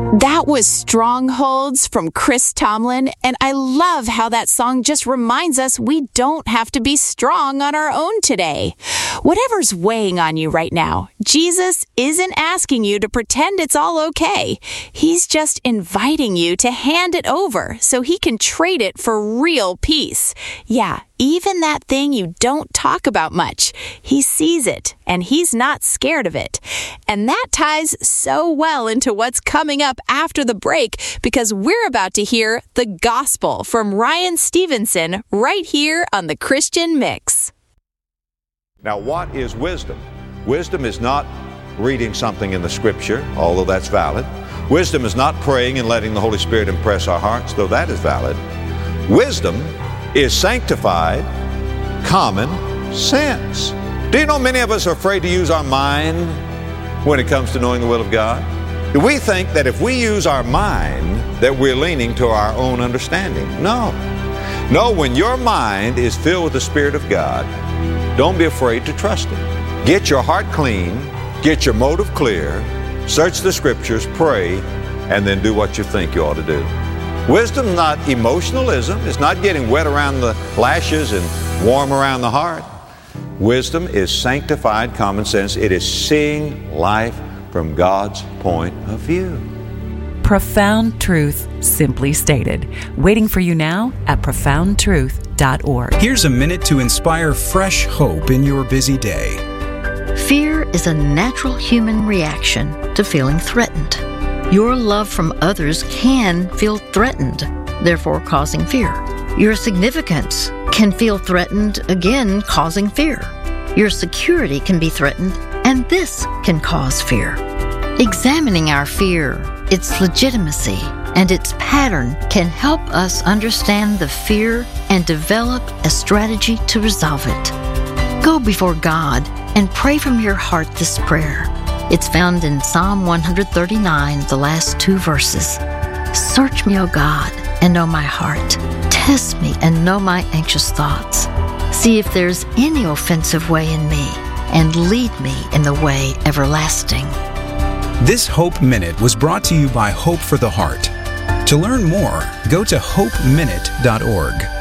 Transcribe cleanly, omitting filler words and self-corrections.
That was Strongholds from Chris Tomlin, and I love how that song just reminds us we don't have to be strong on our own today. Whatever's weighing on you right now, Jesus isn't asking you to pretend it's all okay. He's just inviting you to hand it over so he can trade it for real peace. Yeah, even that thing you don't talk about much. He sees it, and he's not scared of it. And that ties so well into what's coming up after the break, because we're about to hear the gospel from Ryan Stevenson right here on the Christian Mix. Now, what is wisdom? Wisdom is not reading something in the Scripture, although that's valid. Wisdom is not praying and letting the Holy Spirit impress our hearts, though that is valid. Wisdom is sanctified common sense. Do you know many of us are afraid to use our mind when it comes to knowing the will of God? Do we think that if we use our mind that we're leaning to our own understanding? No. No, when your mind is filled with the Spirit of God, don't be afraid to trust Him. Get your heart clean, get your motive clear, search the Scriptures, pray, and then do what you think you ought to do. Wisdom's not emotionalism. It's not getting wet around the lashes and warm around the heart. Wisdom is sanctified common sense. It is seeing life from God's point of view. Profound truth, simply stated. Waiting for you now at profoundtruth.org. Here's a minute to inspire fresh hope in your busy day. Fear is a natural human reaction to feeling threatened. Your love from others can feel threatened, therefore causing fear. Your significance can feel threatened, again causing fear. Your security can be threatened, and this can cause fear. Examining our fear, its legitimacy, and its pattern can help us understand the fear and develop a strategy to resolve it. Go before God and pray from your heart this prayer. It's found in Psalm 139, the last 2 verses. Search me, O God, and know my heart. Test me and know my anxious thoughts. See if there's any offensive way in me, and lead me in the way everlasting. This Hope Minute was brought to you by Hope for the Heart. To learn more, go to hopeminute.org.